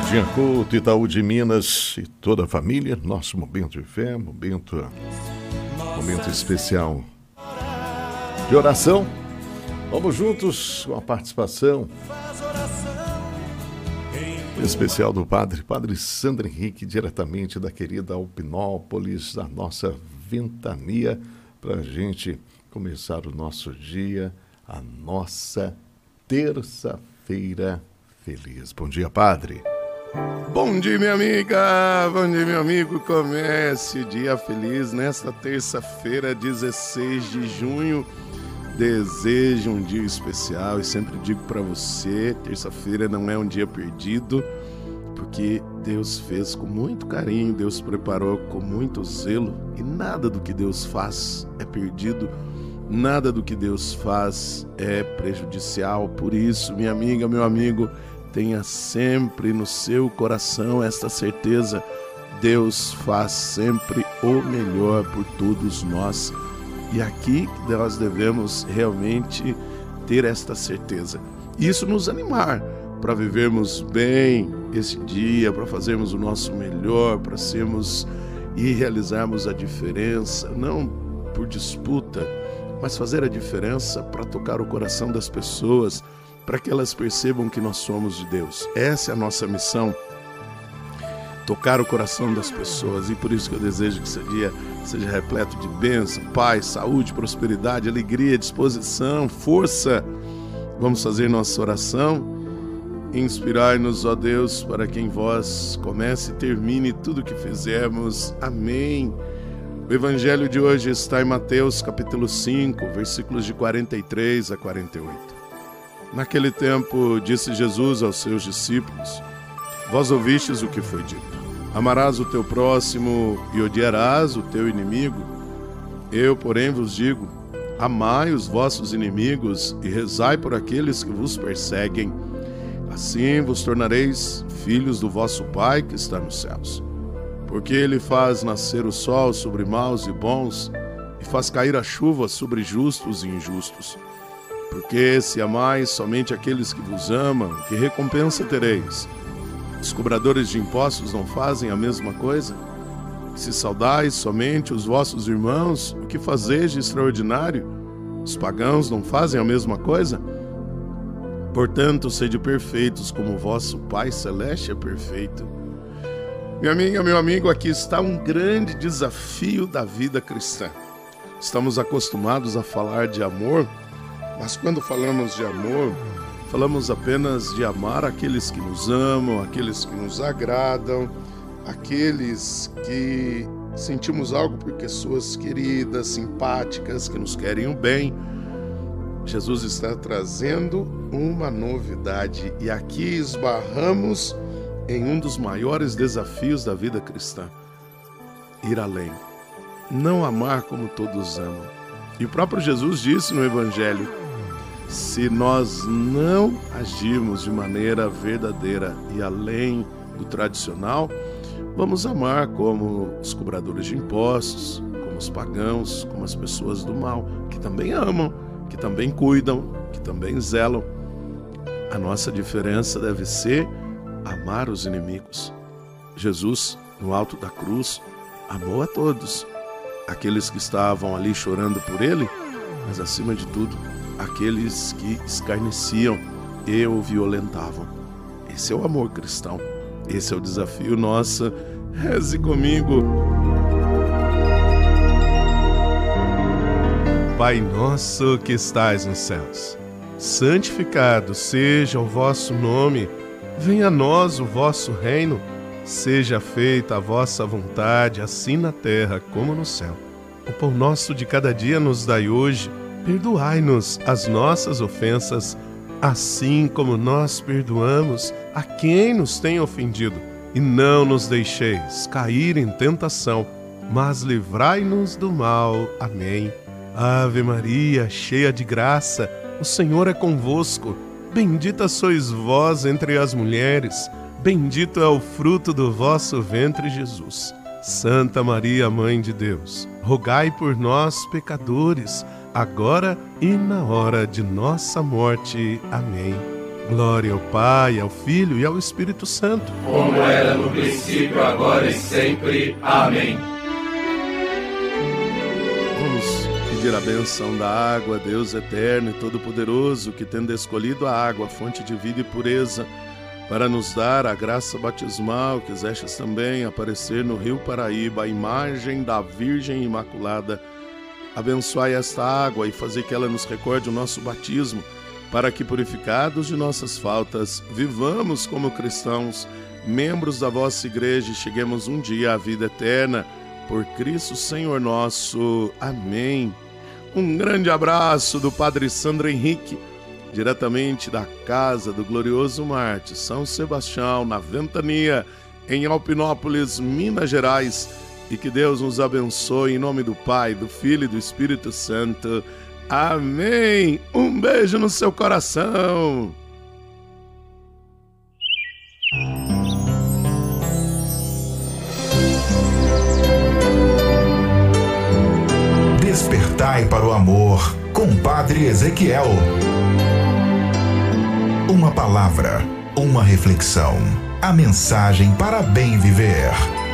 Jardim Couto, Itaú de Minas e toda a família, nosso momento de fé, momento especial de oração. Vamos juntos com a participação especial do Padre Sandro Henrique, diretamente da querida Alpinópolis, da nossa ventania, para a gente começar o nosso dia, a nossa terça-feira feliz. Bom dia, Padre. Bom dia, minha amiga, bom dia, meu amigo. Comece o dia feliz nesta terça-feira, 16 de junho. Desejo um dia especial e sempre digo para você, terça-feira não é um dia perdido, porque Deus fez com muito carinho, Deus preparou com muito zelo e nada do que Deus faz é perdido, nada do que Deus faz é prejudicial. Por isso, minha amiga, meu amigo, tenha sempre no seu coração esta certeza: Deus faz sempre o melhor por todos nós. E aqui nós devemos realmente ter esta certeza. Isso nos animar para vivermos bem esse dia, para fazermos o nosso melhor, para sermos e realizarmos a diferença, não por disputa, mas fazer a diferença para tocar o coração das pessoas, para que elas percebam que nós somos de Deus. Essa é a nossa missão, tocar o coração das pessoas, e por isso que eu desejo que esse dia seja repleto de bênção, paz, saúde, prosperidade, alegria, disposição, força. Vamos fazer nossa oração. Inspirai-nos, ó Deus, para que em vós comece e termine tudo o que fizermos. Amém. O evangelho de hoje está em Mateus capítulo 5, versículos de 43 a 48. Naquele tempo disse Jesus aos seus discípulos: vós ouvistes o que foi dito: amarás o teu próximo e odiarás o teu inimigo. Eu, porém, vos digo: amai os vossos inimigos e rezai por aqueles que vos perseguem. Assim vos tornareis filhos do vosso Pai que está nos céus. Porque Ele faz nascer o sol sobre maus e bons e faz cair a chuva sobre justos e injustos. Porque se amais somente aqueles que vos amam, que recompensa tereis? Os cobradores de impostos não fazem a mesma coisa? Se saudais somente os vossos irmãos, o que fazeis de extraordinário? Os pagãos não fazem a mesma coisa? Portanto, sede perfeitos como o vosso Pai Celeste é perfeito. Minha amiga, meu amigo, aqui está um grande desafio da vida cristã. Estamos acostumados a falar de amor, mas quando falamos de amor, falamos apenas de amar aqueles que nos amam, aqueles que nos agradam, aqueles que sentimos algo por pessoas queridas, simpáticas, que nos querem o bem. Jesus está trazendo uma novidade e aqui esbarramos em um dos maiores desafios da vida cristã: ir além, não amar como todos amam. E o próprio Jesus disse no Evangelho: se nós não agirmos de maneira verdadeira e além do tradicional, vamos amar como os cobradores de impostos, como os pagãos, como as pessoas do mal, que também amam, que também cuidam, que também zelam. A nossa diferença deve ser amar os inimigos. Jesus, no alto da cruz, amou a todos, aqueles que estavam ali chorando por Ele, mas acima de tudo, aqueles que escarneciam e o violentavam. Esse é o amor cristão, esse é o desafio nosso. Reze comigo. Pai nosso que estais nos céus, santificado seja o vosso nome, venha a nós o vosso reino, seja feita a vossa vontade, assim na terra como no céu. O pão nosso de cada dia nos dai hoje. Perdoai-nos as nossas ofensas, assim como nós perdoamos a quem nos tem ofendido. E não nos deixeis cair em tentação, mas livrai-nos do mal. Amém. Ave Maria, cheia de graça, o Senhor é convosco. Bendita sois vós entre as mulheres, bendito é o fruto do vosso ventre, Jesus. Santa Maria, Mãe de Deus, rogai por nós, pecadores, agora e na hora de nossa morte. Amém. Glória ao Pai, ao Filho e ao Espírito Santo. Como era no princípio, agora e sempre. Amém. Vamos pedir a benção da água, Deus eterno e todo-poderoso, que tendo escolhido a água, fonte de vida e pureza, para nos dar a graça batismal, quisestes também aparecer no Rio Paraíba, a imagem da Virgem Imaculada. Abençoai esta água e fazer que ela nos recorde o nosso batismo, para que, purificados de nossas faltas, vivamos como cristãos, membros da vossa igreja, e cheguemos um dia à vida eterna. Por Cristo Senhor nosso. Amém. Um grande abraço do Padre Sandro Henrique, diretamente da casa do glorioso Marte São Sebastião, na Ventania, em Alpinópolis, Minas Gerais. E que Deus nos abençoe em nome do Pai, do Filho e do Espírito Santo. Amém! Um beijo no seu coração! Despertai para o amor com Padre Ezequiel. Uma palavra, uma reflexão, a mensagem para bem viver.